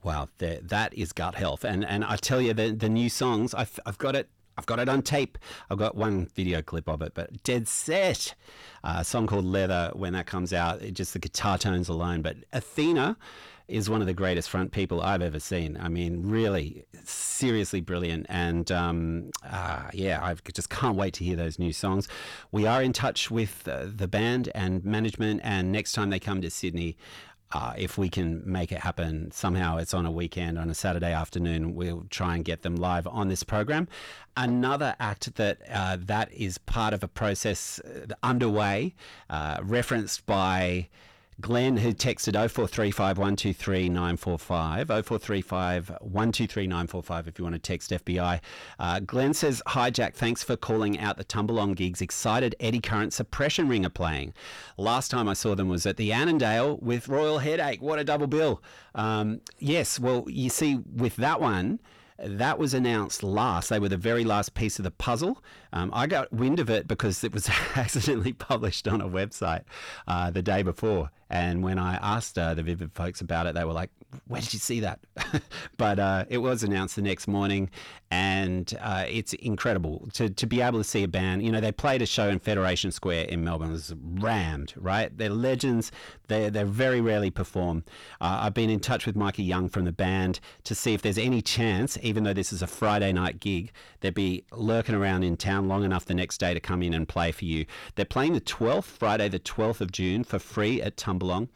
Wow, that is gut health, and I tell you, the new songs, I've got it. I've got it on tape. I've got one video clip of it, but Dead Set, a song called Leather, when that comes out, just the guitar tones alone. But Athena is one of the greatest front people I've ever seen. I mean, really, seriously brilliant. And yeah, I just can't wait to hear those new songs. We are in touch with the band and management, and next time they come to Sydney, if we can make it happen somehow, it's on a weekend, on a Saturday afternoon, we'll try and get them live on this program. Another act that is part of a process underway, referenced by Glenn, who texted 0435 123 945, 0435 123 945 if you want to text FBI. Glenn says, "Hi Jack, thanks for calling out the Tumbalong gigs. Excited Eddie Current Suppression Ring are playing. Last time I saw them was at the Annandale with Royal Headache. What a double bill." Yes, well, you see, with that one, that was announced last. They were the very last piece of the puzzle. I got wind of it because it was accidentally published on a website the day before. And when I asked the Vivid folks about it, they were like, "Where did you see that?" But it was announced the next morning, and it's incredible to be able to see a band. You know, they played a show in Federation Square in Melbourne. It was rammed, right? They're legends. They very rarely perform. I've been in touch with Mikey Young from the band to see if there's any chance, even though this is a Friday night gig, they'd be lurking around in town long enough the next day to come in and play for you. They're playing the 12th, Friday the 12th of June, for free at Tumbalong,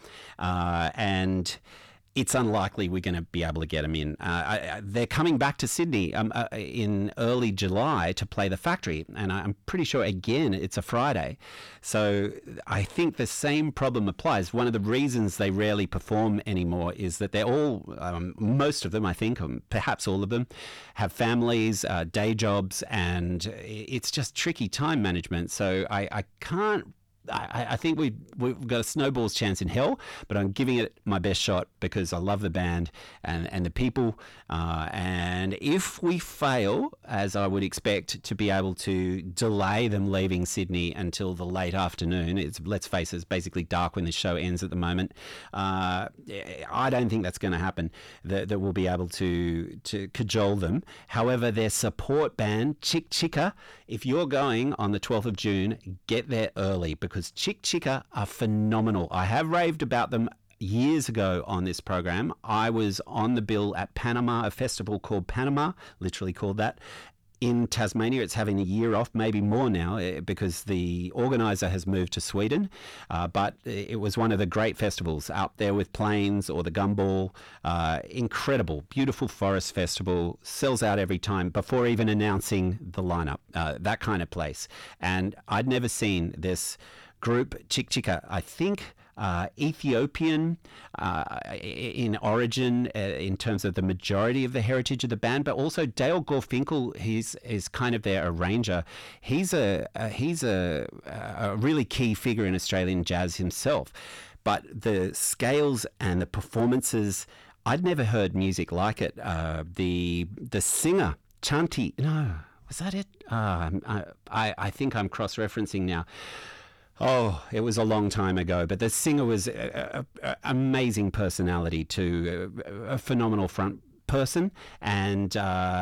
and it's unlikely we're going to be able to get them in. They're coming back to Sydney in early July to play the Factory, and I'm pretty sure, again, it's a Friday. So I think the same problem applies. One of the reasons they rarely perform anymore is that they're all, most of them, I think, perhaps all of them, have families, day jobs, and it's just tricky time management. So I can't I think we've got a snowball's chance in hell, but I'm giving it my best shot because I love the band and the people. And if we fail, as I would expect, to be able to delay them leaving Sydney until the late afternoon, let's face it, it's basically dark when the show ends at the moment. I don't think that's going to happen, that we'll be able to cajole them. However, their support band, Chick Chicka, if you're going on the 12th of June, get there early because Chick Chicka are phenomenal. I have raved about them years ago on this program. I was on the bill at Panama, a festival called Panama, literally called that, in Tasmania. It's having a year off, maybe more now, because the organiser has moved to Sweden. But it was one of the great festivals out there with Plains or the Gumball. Incredible, beautiful forest festival. Sells out every time before even announcing the lineup. That kind of place. And I'd never seen this group, Chick Chicka, I think Ethiopian in origin in terms of the majority of the heritage of the band, but also Dale Gorfinkel, is kind of their arranger. He's a really key figure in Australian jazz himself. But the scales and the performances, I'd never heard music like it. The singer, Chanti, no, was that it? I think I'm cross-referencing now. Oh, it was a long time ago, but the singer was an amazing personality too, a phenomenal front person, and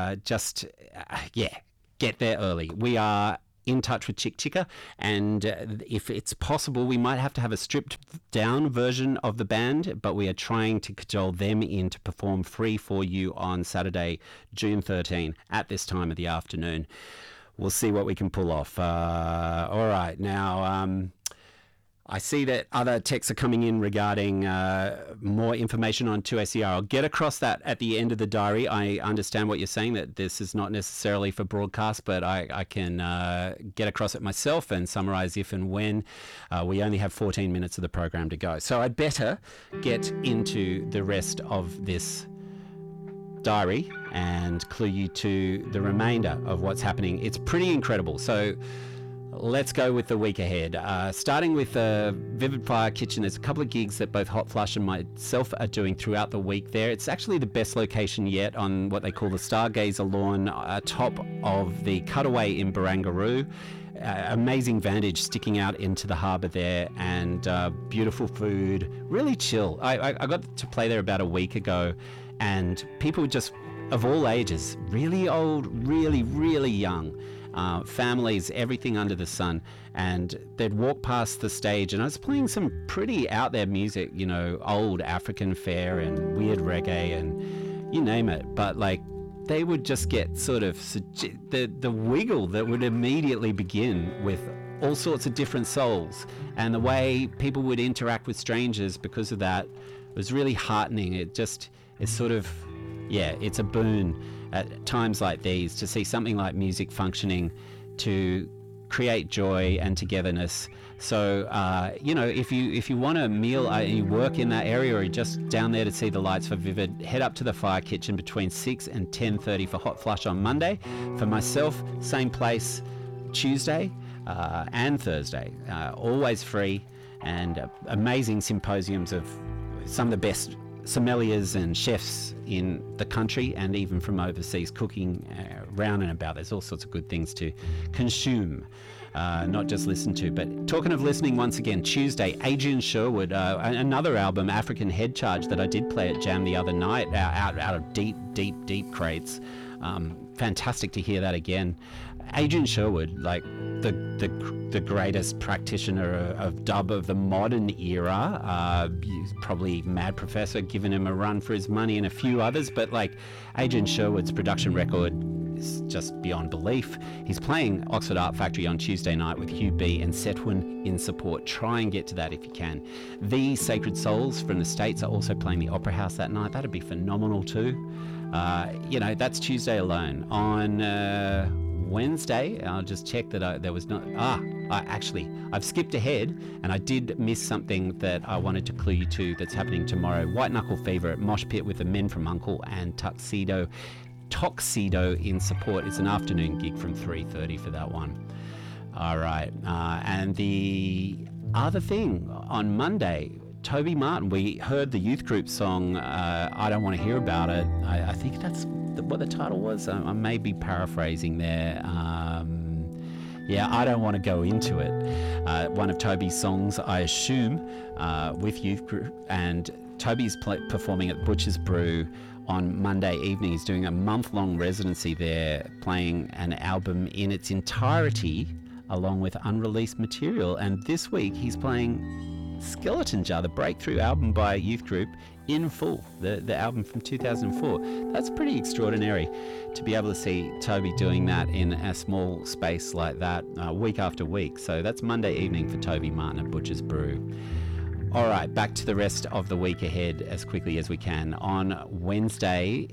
get there early. We are in touch with Chick Chicka, and if it's possible, we might have to have a stripped down version of the band, but we are trying to cajole them in to perform free for you on Saturday, June 13 at this time of the afternoon. We'll see what we can pull off. All right. Now, I see that other texts are coming in regarding more information on 2ACR. I'll get across that at the end of the diary. I understand what you're saying, that this is not necessarily for broadcast, but I can get across it myself and summarise if and when. We only have 14 minutes of the program to go. So I'd better get into the rest of this diary and clue you to the remainder of what's happening. It's pretty incredible. So let's go with the week ahead. Starting with Vivid Fire Kitchen, there's a couple of gigs that both Hot Flush and myself are doing throughout the week there. It's actually the best location yet on what they call the Stargazer lawn, top of the Cutaway in Barangaroo. amazing vantage sticking out into the harbour there, and beautiful food, really chill. I got to play there about a week ago, and people just of all ages, really old, really, really young, families, everything under the sun. And they'd walk past the stage, and I was playing some pretty out there music, you know, old African fare and weird reggae and you name it. But like, they would just get sort of the wiggle that would immediately begin with all sorts of different souls, and the way people would interact with strangers because of that was really heartening. It just is sort of, yeah, it's a boon at times like these to see something like music functioning to create joy and togetherness. So, you know, if you want a meal, you work in that area, or you're just down there to see the lights for Vivid, head up to the Fire Kitchen between 6 and 10:30 for Hot Flush on Monday. For myself, same place Tuesday and Thursday. Always free, and amazing symposiums of some of the best sommeliers and chefs in the country, and even from overseas, cooking round and about. There's all sorts of good things to consume, not just listen to. But talking of listening, once again, Tuesday, Adrian Sherwood, another album, African Head Charge, that I did play at Jam the other night, out of deep crates. Fantastic to hear that again. Adrian Sherwood, like the greatest practitioner of dub of the modern era. He's probably Mad Professor giving him a run for his money, and a few others, but like Adrian Sherwood's production record is just beyond belief. He's playing Oxford Art Factory on Tuesday night with Hugh B and Setwin in support. Try and get to that if you can. The Sacred Souls from the States are also playing the Opera House that night. That'd be phenomenal too. You know, that's Tuesday alone. On Wednesday, I'll just check that there was not. I've skipped ahead, and I did miss something that I wanted to clue you to that's happening tomorrow. White Knuckle Fever at Mosh Pit with the Men from Uncle and Tuxedo in support. It's an afternoon gig from 3:30 for that one. All right, and the other thing on Monday, Toby Martin, we heard the youth group song, I Don't Want to Hear About It. I think that's what the title was. I may be paraphrasing there. I Don't Want to Go Into It. One of Toby's songs, I assume, with youth group. And Toby's performing at Butcher's Brew on Monday evening. He's doing a month-long residency there, playing an album in its entirety along with unreleased material. And this week he's playing Skeleton Jar, the breakthrough album by Youth Group, in full, the album from 2004. That's pretty extraordinary to be able to see Toby doing that in a small space like that week after week. So that's Monday evening for Toby Martin at Butcher's Brew. All right, back to the rest of the week ahead as quickly as we can. On Wednesday,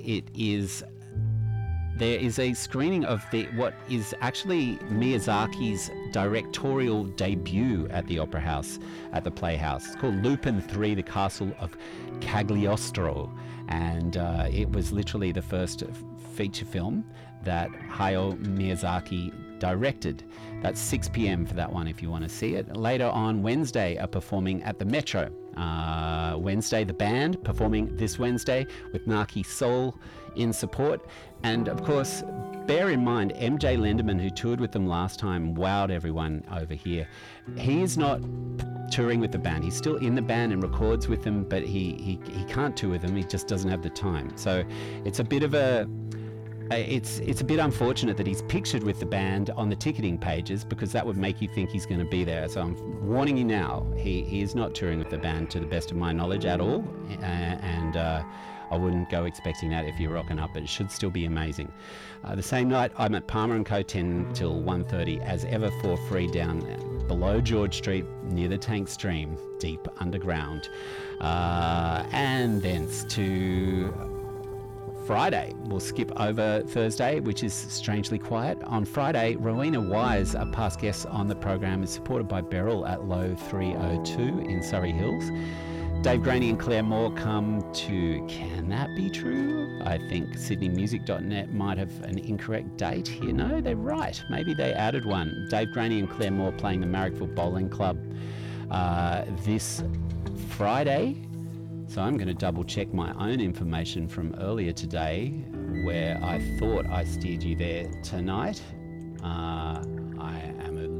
there is a screening of what is actually Miyazaki's directorial debut at the Opera House, at the Playhouse. It's called Lupin III, The Castle of Cagliostro, and it was literally the first feature film that Hayao Miyazaki directed. That's 6 p.m. for that one if you want to see it. Later on Wednesday are performing at the Metro. Wednesday, the band performing this Wednesday with Naki Soul in support. And of course, bear in mind, MJ Lenderman, who toured with them last time, wowed everyone over here. He is not touring with the band. He's still in the band and records with them, but he can't tour with them. He just doesn't have the time. So it's a bit of it's a bit unfortunate that he's pictured with the band on the ticketing pages, because that would make you think he's going to be there. So I'm warning you now, he is not touring with the band to the best of my knowledge at all, and I wouldn't go expecting that if you're rocking up, but it should still be amazing. The same night, I'm at Palmer & Co. 10 till 1:30, as ever, for free down below George Street near the Tank Stream, deep underground. And thence to Friday. We'll skip over Thursday, which is strangely quiet. On Friday, Rowena Wise, a past guest on the program, is supported by Beryl at Low 302 in Surrey Hills. Dave Graney and Claire Moore come to Can That Be True? I think sydneymusic.net might have an incorrect date here. No, they're right. Maybe they added one. Dave Graney and Claire Moore playing the Marrickville Bowling Club this Friday. So I'm going to double check my own information from earlier today, where I thought I steered you there tonight. I am a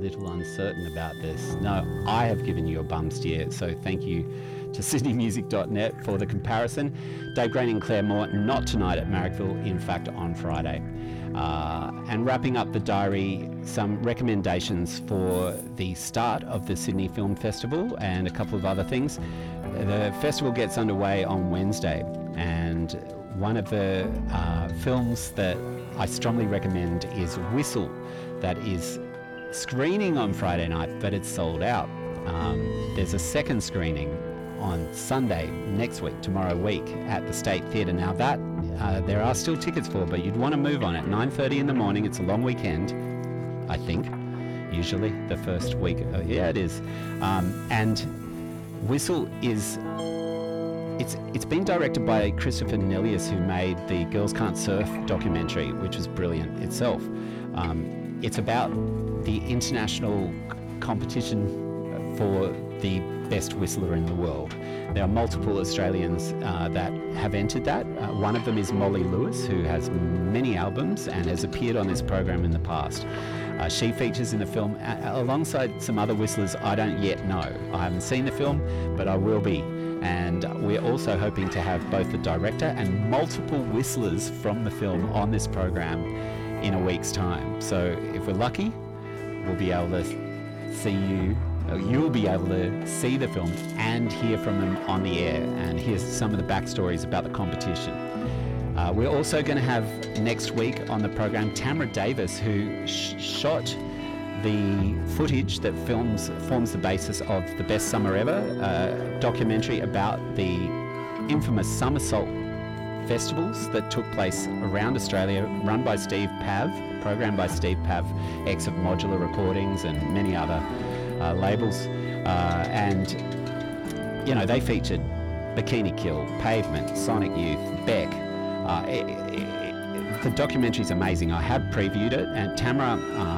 little uncertain about this. No, I have given you a bum steer, so thank you to sydneymusic.net for the comparison. Dave Green and Claire Moore, not tonight at Marrickville, in fact on Friday. And wrapping up the diary, some recommendations for the start of the Sydney Film Festival and a couple of other things. The festival gets underway on Wednesday, and one of the films that I strongly recommend is Whistle, that is screening on Friday night, but it's sold out. There's a second screening on Sunday next week, tomorrow week, at the State Theatre. Now that there are still tickets for, but you'd want to move on at 9:30 in the morning. It's a long weekend, I think, usually the first week. Yeah, it is. And Whistle is... It's been directed by Christopher Nelius, who made the Girls Can't Surf documentary, which was brilliant itself. It's about the international competition for the best whistler in the world. There are multiple Australians that have entered that. One of them is Molly Lewis, who has many albums and has appeared on this program in the past. She features in the film alongside some other whistlers I don't yet know. I haven't seen the film, but I will be. And we're also hoping to have both the director and multiple whistlers from the film on this program in a week's time. So if we're lucky, we'll be able to see you'll be able to see the film and hear from them on the air and hear some of the backstories about the competition. We're also going to have next week on the program Tamara Davis, who shot the footage that forms the basis of The Best Summer Ever, a documentary about the infamous Somersault festivals that took place around Australia, run by Steve Pav, programmed by Steve Pav, ex of Modular Recordings and many other labels. And, you know, they featured Bikini Kill, Pavement, Sonic Youth, Beck. The documentary's amazing. I have previewed it, and Tamara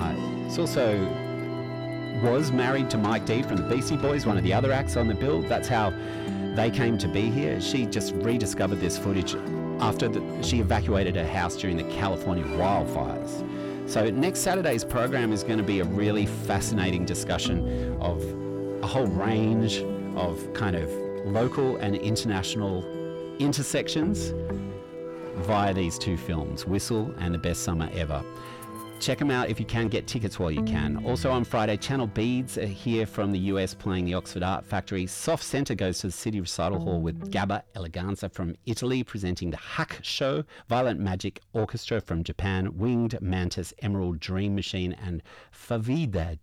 was married to Mike D from the Beastie Boys, one of the other acts on the bill. That's how they came to be here. She just rediscovered this footage after she evacuated her house during the California wildfires. So next Saturday's program is going to be a really fascinating discussion of a whole range of kind of local and international intersections via these two films, Whistle and The Best Summer Ever. Check them out if you can. Get tickets while you can. Also on Friday, Channel Beads are here from the US playing the Oxford Art Factory. Soft Centre goes to the City Recital Hall with Gabba Eleganza from Italy presenting the Hack Show. Violent Magic Orchestra from Japan. Winged Mantis, Emerald Dream Machine, and Farivad.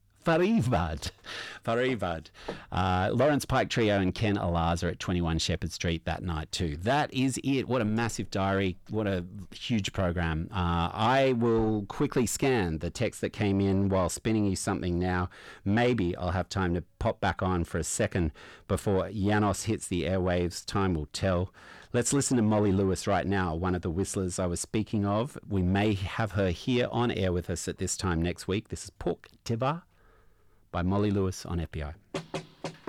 Lawrence Pike Trio and Ken Alaz are at 21 Shepherd Street that night too. That is it. What a massive diary. What a huge program. I will quickly scan the text that came in while spinning you something now. Maybe I'll have time to pop back on for a second before Janos hits the airwaves. Time will tell. Let's listen to Molly Lewis right now, one of the whistlers I was speaking of. We may have her here on air with us at this time next week. This is Pork Tiva by Molly Lewis on FBI.